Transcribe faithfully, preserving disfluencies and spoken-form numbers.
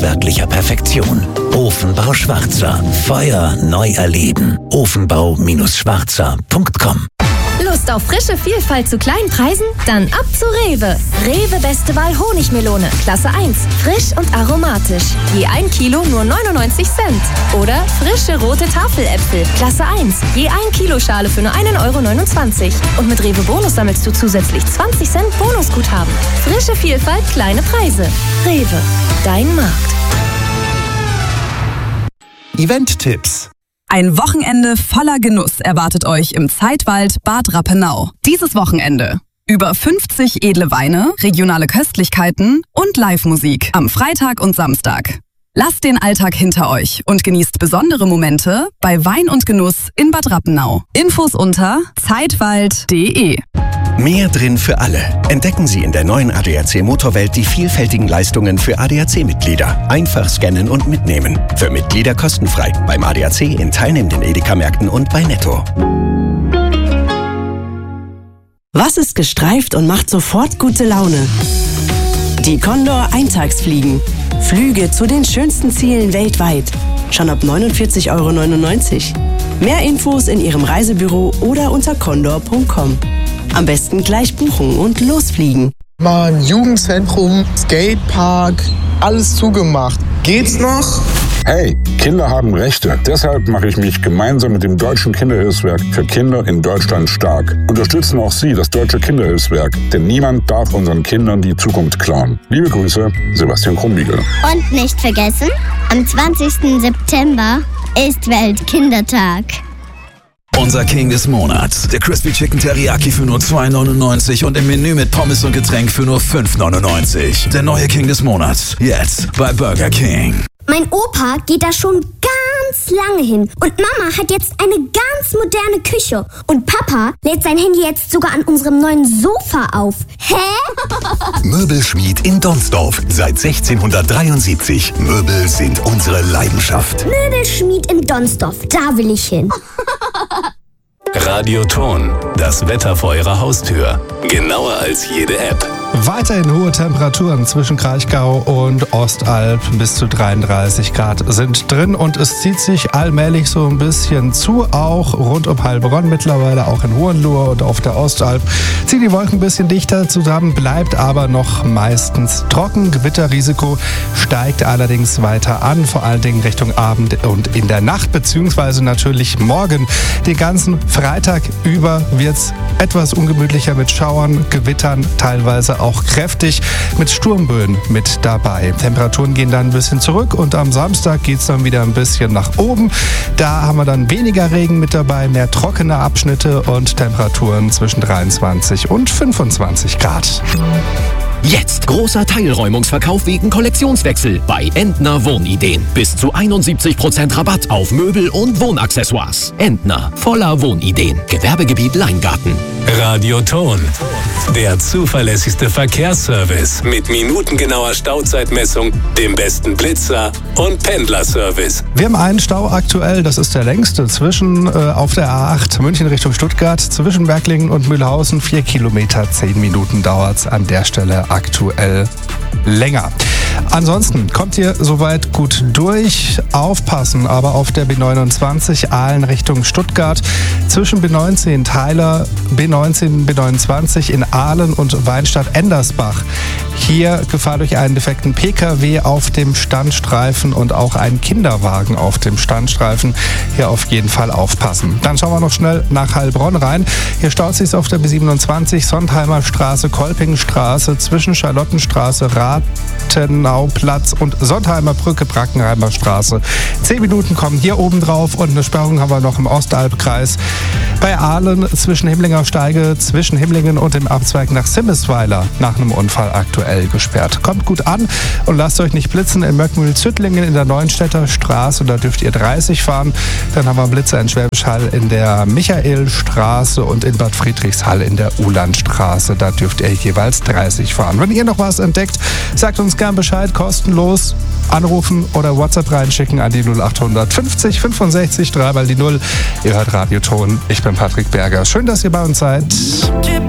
handwerklicher Perfektion. Ofenbau Schwarzer. Feuer neu erleben. ofenbau Schwarzer punkt com. Lust auf frische Vielfalt zu kleinen Preisen? Dann ab zu Rewe. Rewe Beste Wahl Honigmelone, Klasse eins. Frisch und aromatisch. Je ein Kilo nur neunundneunzig Cent. Oder frische rote Tafeläpfel, Klasse eins. Je ein Kilo Schale für nur einen Euro neunundzwanzig. Und mit Rewe Bonus sammelst du zusätzlich zwanzig Cent Bonusguthaben. Frische Vielfalt, kleine Preise. Rewe, dein Markt. Event-Tipps. Ein Wochenende voller Genuss erwartet euch im Zeitwald Bad Rappenau. Dieses Wochenende über fünfzig edle Weine, regionale Köstlichkeiten und Live-Musik am Freitag und Samstag. Lasst den Alltag hinter euch und genießt besondere Momente bei Wein und Genuss in Bad Rappenau. Infos unter zeitwald punkt de. Mehr drin für alle. Entdecken Sie in der neuen A D A C Motorwelt die vielfältigen Leistungen für A D A C-Mitglieder. Einfach scannen und mitnehmen. Für Mitglieder kostenfrei. Beim A D A C in teilnehmenden Edeka-Märkten und bei Netto. Was ist gestreift und macht sofort gute Laune? Die Condor Eintagsfliegen. Flüge zu den schönsten Zielen weltweit. Schon ab neunundvierzig Euro neunundneunzig. Mehr Infos in Ihrem Reisebüro oder unter condor punkt com. Am besten gleich buchen und losfliegen. Mann, Jugendzentrum, Skatepark, alles zugemacht. Geht's noch? Hey, Kinder haben Rechte. Deshalb mache ich mich gemeinsam mit dem Deutschen Kinderhilfswerk für Kinder in Deutschland stark. Unterstützen auch Sie das Deutsche Kinderhilfswerk, denn niemand darf unseren Kindern die Zukunft klauen. Liebe Grüße, Sebastian Krumbiegel. Und nicht vergessen, am zwanzigsten September ist Weltkindertag. Unser King des Monats. Der Crispy Chicken Teriyaki für nur zwei neunundneunzig und im Menü mit Pommes und Getränk für nur fünf neunundneunzig. Der neue King des Monats. Jetzt bei Burger King. Mein Opa geht da schon ganz lange hin. Und Mama hat jetzt eine ganz moderne Küche. Und Papa lädt sein Handy jetzt sogar an unserem neuen Sofa auf. Hä? Möbelschmied in Donsdorf. Seit sechzehnhundertdreiundsiebzig. Möbel sind unsere Leidenschaft. Möbelschmied in Donsdorf. Da will ich hin. Radioton. Das Wetter vor Ihrer Haustür. Genauer als jede App. Weiterhin hohe Temperaturen zwischen Kraichgau und Ostalb. Bis zu dreiunddreißig Grad sind drin und es zieht sich allmählich so ein bisschen zu, auch rund um Heilbronn mittlerweile, auch in Hohenlohe und auf der Ostalb. Ziehen die Wolken ein bisschen dichter zusammen, bleibt aber noch meistens trocken. Gewitterrisiko steigt allerdings weiter an, vor allen Dingen Richtung Abend und in der Nacht, beziehungsweise natürlich morgen. Den ganzen Freitag über wird es etwas ungemütlicher mit Schauern, Gewittern, teilweise auch kräftig mit Sturmböen mit dabei. Temperaturen gehen dann ein bisschen zurück und am Samstag geht es dann wieder ein bisschen nach oben. Da haben wir dann weniger Regen mit dabei, mehr trockene Abschnitte und Temperaturen zwischen dreiundzwanzig und fünfundzwanzig Grad. Jetzt großer Teilräumungsverkauf wegen Kollektionswechsel bei Entner Wohnideen. Bis zu einundsiebzig Prozent Rabatt auf Möbel und Wohnaccessoires. Entner, voller Wohnideen. Gewerbegebiet Leingarten. Radioton. Der zuverlässigste Verkehrsservice mit minutengenauer Stauzeitmessung, dem besten Blitzer und Pendlerservice. Wir haben einen Stau aktuell, das ist der längste, zwischen äh, auf der A acht München Richtung Stuttgart, zwischen Berglingen und Mühlhausen. Vier Kilometer, zehn Minuten dauert es an der Stelle aktuell länger. Ansonsten kommt ihr soweit gut durch. Aufpassen aber auf der B neunundzwanzig Aalen Richtung Stuttgart. Zwischen B neunzehn Theiler, B neunzehn, B neunundzwanzig in Aalen und Weinstadt-Endersbach. Hier Gefahr durch einen defekten P K W auf dem Standstreifen und auch einen Kinderwagen auf dem Standstreifen. Hier auf jeden Fall aufpassen. Dann schauen wir noch schnell nach Heilbronn rein. Hier staut sich auf der B siebenundzwanzig Sontheimer Straße, Kolpingstraße zwischen Charlottenstraße, Rathenauplatz und Sontheimer Brücke, Brackenheimer Straße. Zehn Minuten kommen hier oben drauf und eine Sperrung haben wir noch im Ostalbkreis. Bei Aalen zwischen Himmlinger Steige, zwischen Himmlingen und dem Abzweig nach Simmesweiler nach einem Unfall aktuell gesperrt. Kommt gut an und lasst euch nicht blitzen. In Möckmühl-Züttlingen in der Neuenstädter Straße, da dürft ihr dreißig fahren. Dann haben wir Blitzer in Schwäbisch Hall in der Michaelstraße und in Bad Friedrichshall in der Ulandstraße. Da dürft ihr jeweils dreißig fahren. Wenn ihr noch was entdeckt, sagt uns gern Bescheid, kostenlos anrufen oder WhatsApp reinschicken an die null acht fünfzig fünfundsechzig drei mal die null. Ihr hört Radioton. Ich bin Patrick Berger. Schön, dass ihr bei uns seid.